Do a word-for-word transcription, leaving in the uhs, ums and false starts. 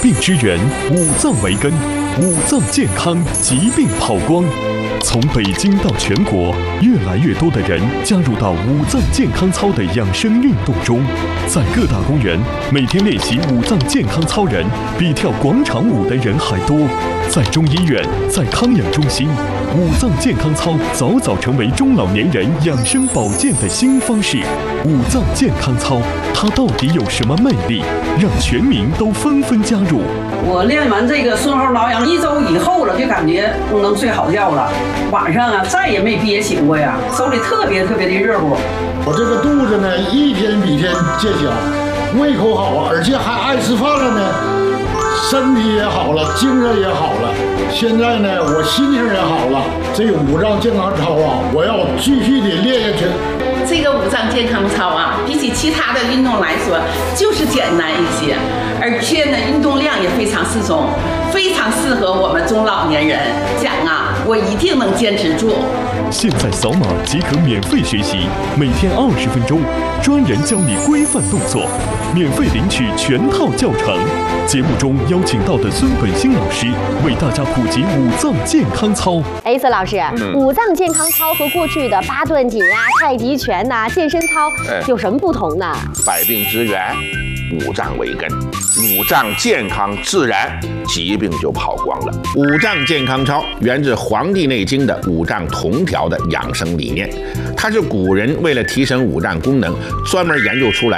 病之源，五脏为根，五脏健康，疾病跑光。从北京到全国，越来越多的人加入到五脏健康操的养生运动中。在各大公园，每天练习五脏健康操人比跳广场舞的人还多。在中医院，在康养中心，五脏健康操早早成为中老年人养生保健的新方式。五脏健康操，它到底有什么魅力，让全民都纷纷加入？ 我练完这个顺后挠痒一周以后了，就感觉能睡好觉了。晚上啊，再也没憋醒过呀，手里特别特别的热乎。 我这个肚子呢，一天比一天见小，胃口好，而且还爱吃饭了呢，身体也好了，精神也好了。现在呢，我心情也好了。这个五脏健康操啊，我要继续的练下去。 这个五脏健康操啊，比起其他的运动来说，就是简单一些，而且呢，运动量也非常适中，非常适合我们中老年人。讲啊，我一定能坚持住。 现在扫码即可免费学习，每天二十分钟，专人教你规范动作，免费领取全套教程。节目中邀请到的孙本兴老师为大家普及五脏健康操。 哎，孙老师，嗯、五脏健康操和过去的八段锦啊、太极拳呐、啊、健身操有什么不同呢？ 百病之源，五脏为根，五脏健康自然，疾病就跑光了。五脏健康操源自《黄帝内经》的五脏同调的养生理念，它是古人为了提升五脏功能，专门研究出来。